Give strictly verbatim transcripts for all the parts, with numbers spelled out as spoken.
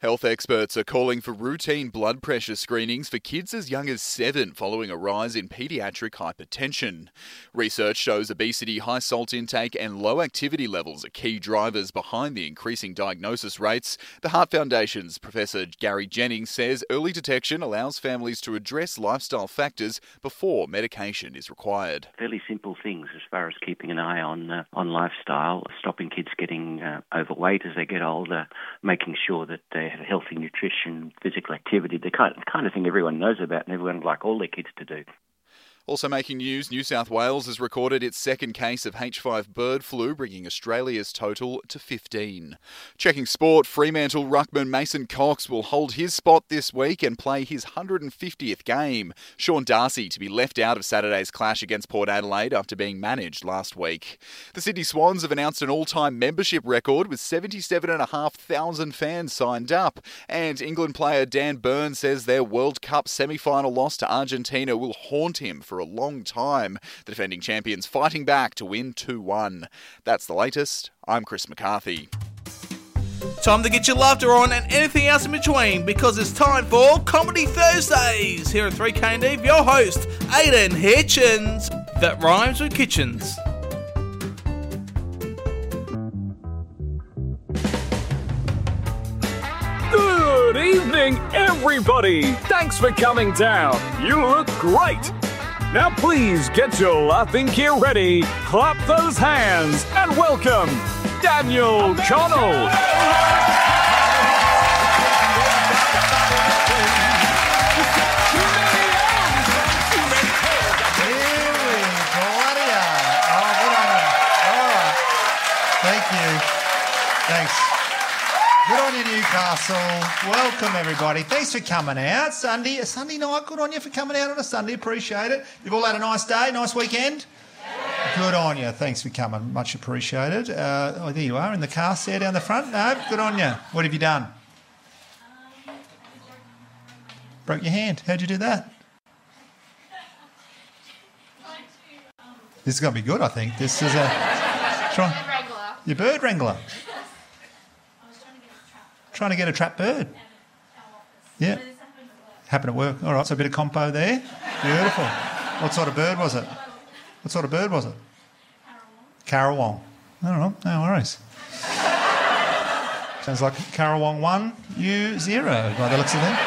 Health experts are calling for routine blood pressure screenings for kids as young as seven following a rise in paediatric hypertension. Research shows obesity, high salt intake and low activity levels are key drivers behind the increasing diagnosis rates. The Heart Foundation's Professor Gary Jennings says early detection allows families to address lifestyle factors before medication is required. Fairly simple things as far as keeping an eye on uh, on lifestyle, stopping kids getting uh, overweight as they get older, making sure that they have healthy nutrition, physical activity, the kind, the kind of thing everyone knows about and everyone would like all their kids to do. Also making news, New South Wales has recorded its second case of H five bird flu, bringing Australia's total to fifteen. Checking sport, Fremantle ruckman Mason Cox will hold his spot this week and play his one hundred fiftieth game. Sean Darcy to be left out of Saturday's clash against Port Adelaide after being managed last week. The Sydney Swans have announced an all-time membership record with seventy-seven thousand five hundred fans signed up. And England player Dan Burn says their World Cup semi-final loss to Argentina will haunt him for for a long time. The defending champions fighting back to win two one. That's the latest. I'm Chris McCarthy. Time to get your laughter on and anything else in between, because it's time for Comedy Thursdays here at three K and Eve. Your host, Aidan Hitchens. That rhymes with kitchens. Good evening, everybody. Thanks for coming down. You look great. Now please get your laughing gear ready, clap those hands, and welcome Daniel Connell. Thank you. Thanks. Good on you, Newcastle. Welcome, everybody. Thanks for coming out. Sunday, a Sunday night. Good on you for coming out on a Sunday. Appreciate it. You've all had a nice day, nice weekend? Yeah. Good on you. Thanks for coming. Much appreciated. Uh, oh, there you are in the car seat down the front. No, good on you. What have you done? Broke your hand. How'd you do that? This is going to be good, I think. This is a... Try, your bird wrangler. Trying to get a trapped bird. Yeah. Happened at work. All right, so a bit of compo there. Beautiful. What sort of bird was it? What sort of bird was it? Karawong. All right, no worries. Sounds like Karawong one, you zero, by the looks of it.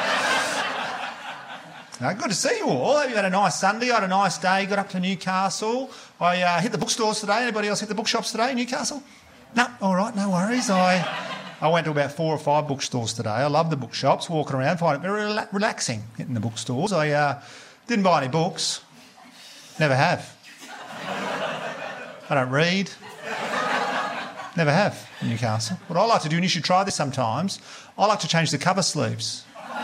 No, good to see you all. Hope you had a nice Sunday. I had a nice day. Got up to Newcastle. I uh, hit the bookstores today. Anybody else hit the bookshops today in Newcastle? No, all right, no worries. I... I went to about four or five bookstores today. I love the bookshops, walking around, find it very rela- relaxing hitting the bookstores. I uh, didn't buy any books. Never have. I don't read. Never have in Newcastle. What I like to do, and you should try this sometimes, I like to change the cover sleeves.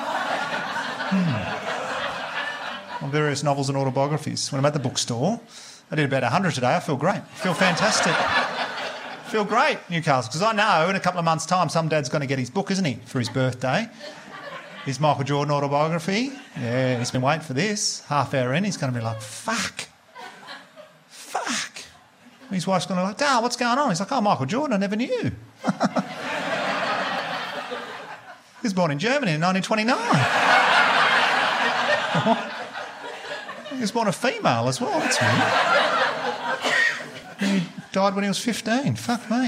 Hmm. On various novels and autobiographies. When I'm at the bookstore, I did about one hundred today. I feel great. I feel fantastic. Feel great, Newcastle, because I know in a couple of months' time some dad's going to get his book, isn't he, for his birthday? His Michael Jordan autobiography. Yeah, he's been waiting for this. Half hour in, he's going to be like, fuck. Fuck. His wife's going to be like, Dale, what's going on? He's like, oh, Michael Jordan, I never knew. He was born in Germany in nineteen twenty-nine. He was born a female as well, that's weird. He died when he was fifteen. Fuck me.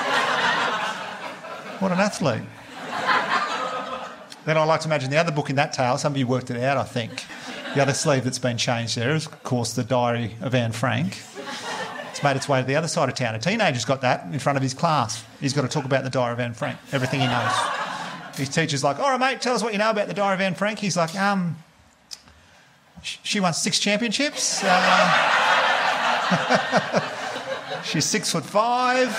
What an athlete. Then I like to imagine the other book in that tale, some of you worked it out, I think. The other sleeve that's been changed there is, of course, the Diary of Anne Frank. It's made its way to the other side of town. A teenager's got that in front of his class. He's got to talk about the Diary of Anne Frank, everything he knows. His teacher's like, all right, mate, tell us what you know about the Diary of Anne Frank. He's like, um, she won six championships. Uh... She's six foot five.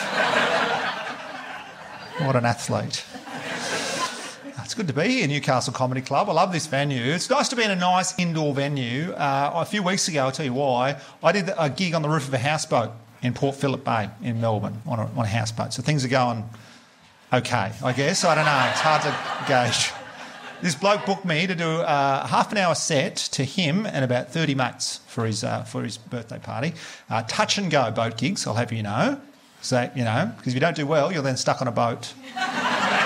What an athlete. It's good to be here, Newcastle Comedy Club. I love this venue. It's nice to be in a nice indoor venue. Uh, a few weeks ago, I'll tell you why, I did a gig on the roof of a houseboat in Port Phillip Bay in Melbourne on a, on a houseboat. So things are going okay, I guess. I don't know. It's hard to gauge. This bloke booked me to do a half an hour set to him and about thirty mates for his uh, for his birthday party. Uh, touch and go boat gigs, I'll have you know. So, you know, because if you don't do well, you're then stuck on a boat